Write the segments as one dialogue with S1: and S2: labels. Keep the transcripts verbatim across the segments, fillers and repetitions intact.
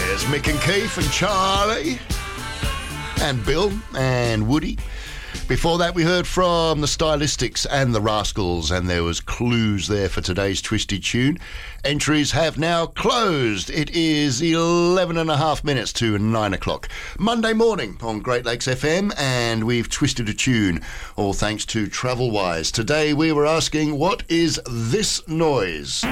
S1: There's Mick and Keith and Charlie and Bill and Woody. Before that, we heard from the Stylistics and the Rascals, and there was clues there for today's Twisted Tune. Entries have now closed. It is eleven and a half minutes to nine o'clock. Monday morning on Great Lakes F M, and we've twisted a tune, all thanks to Travelwise. Today we were asking, what is this noise?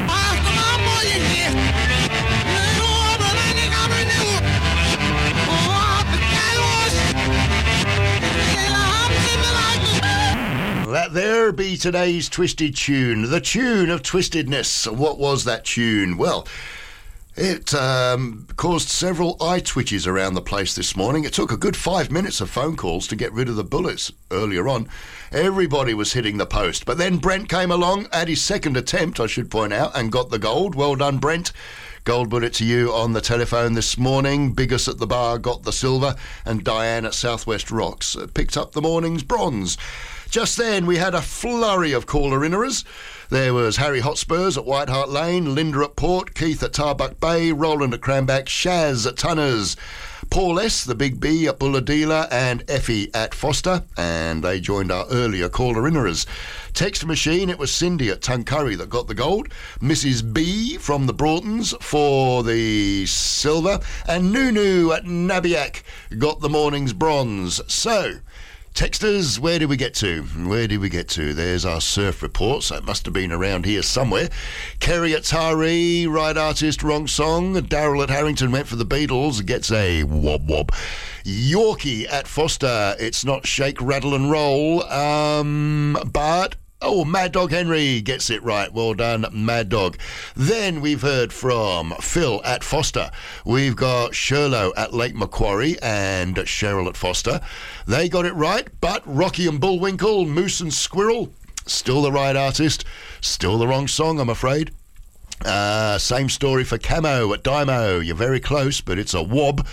S1: That there be today's Twisted Tune, the tune of twistedness. What was that tune? Well, it um, caused several eye twitches around the place this morning. It took a good five minutes of phone calls to get rid of the bullets earlier on. Everybody was hitting the post. But then Brent came along at his second attempt, I should point out, and got the gold. Well done, Brent. Gold bullet to you on the telephone this morning. Biggest at the bar got the silver, and Diane at Southwest Rocks uh, picked up the morning's bronze. Just then, we had a flurry of caller-inners. There was Harry Hotspurs at White Hart Lane, Linda at Port, Keith at Tarbuck Bay, Roland at Cranback, Shaz at Tunners, Paul S., the Big B at Bulladila, and Effie at Foster, and they joined our earlier caller-inners. Text machine, it was Cindy at Tuncurry that got the gold, Missus B from the Broughtons for the silver, and Nunu at Nabiac got the morning's bronze. So, texters, where did we get to? Where did we get to? There's our surf report, so it must have been around here somewhere. Kerry at Taree, right artist, wrong song. Daryl at Harrington went for the Beatles, gets a wob wob. Yorkie at Foster, it's not shake, rattle and roll, um, but... Oh, Mad Dog Henry gets it right. Well done, Mad Dog. Then we've heard from Phil at Foster. We've got Sherlow at Lake Macquarie and Cheryl at Foster. They got it right, but Rocky and Bullwinkle, Moose and Squirrel, still the right artist, still the wrong song, I'm afraid. Uh, same story for Camo at Dymo. You're very close, but it's a wob.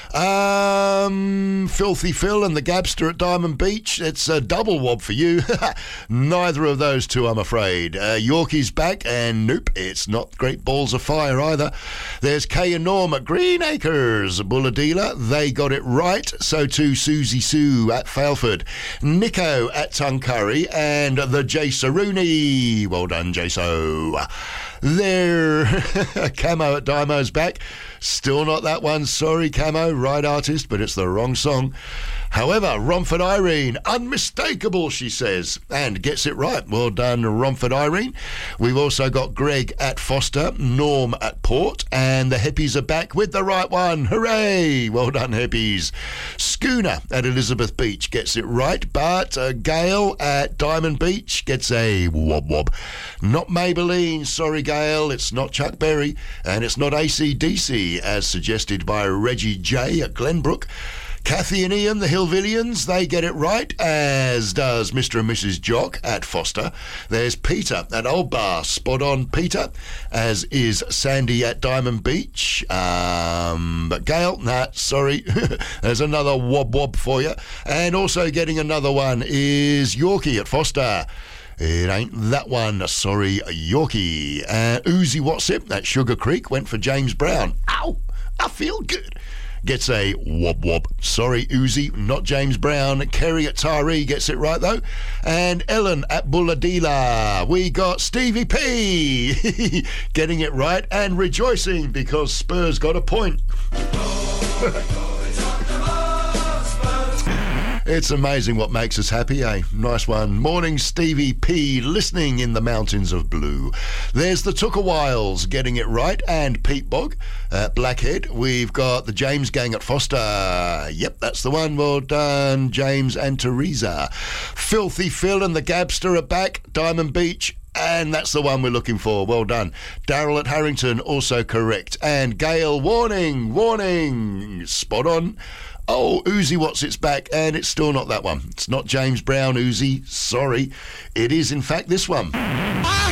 S1: Um, Filthy Phil and the Gabster at Diamond Beach. It's a double wob for you. Neither of those two, I'm afraid. Uh, Yorkie's back, and nope, it's not Great Balls of Fire either. There's Kay and Norm at Green Acres, Bulladila. They got it right. So too Susie Sue at Failford, Nico at Tuncurry, and the Jace-a-Rooney. Well done, Jaso. There, Camo at Dymo's back. Still not that one. Sorry, Camo. Right artist, but it's the wrong song. However, Romford Irene, unmistakable, she says, and gets it right. Well done, Romford Irene. We've also got Greg at Foster, Norm at Port, and the Heppies are back with the right one. Hooray! Well done, Heppies. Schooner at Elizabeth Beach gets it right, but uh, Gail at Diamond Beach gets a wob wob. Not Maybelline, sorry, Gail. It's not Chuck Berry, and it's not A C D C, as suggested by Reggie J at Glenbrook. Kathy and Ian, the Hillvillians, they get it right, as does Mister and Missus Jock at Foster. There's Peter at Old Bar, spot on Peter, as is Sandy at Diamond Beach. Um, but Gail, nah, sorry, there's another wob wob for you. And also getting another one is Yorkie at Foster. It ain't that one, sorry, Yorkie. Uh, Uzi Watsip at Sugar Creek went for James Brown. Ow, I feel good. Gets a wob wob. Sorry, Uzi, not James Brown. Kerry at Taree gets it right, though. And Ellen at Bulladila. We got Stevie P getting it right and rejoicing because Spurs got a point. It's amazing what makes us happy, eh? Nice one. Morning, Stevie P, listening in the mountains of blue. There's the Tookawhiles getting it right, and Pete Bog at Blackhead. We've got the James Gang at Foster. Yep, that's the one. Well done, James and Teresa. Filthy Phil and the Gabster are back. Diamond Beach. And that's the one we're looking for. Well done. Daryl at Harrington, also correct. And Gail, warning, warning. Spot on. Oh, Uzi What's It's back, and it's still not that one. It's not James Brown, Uzi. Sorry. It is, in fact, this one.